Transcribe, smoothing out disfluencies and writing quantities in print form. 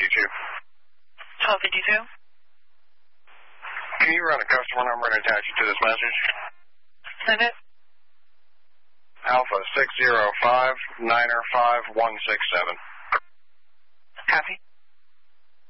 1252. Can you run a customer number and attach it to this message? Send it. Alpha 605 Niner 5167. Copy.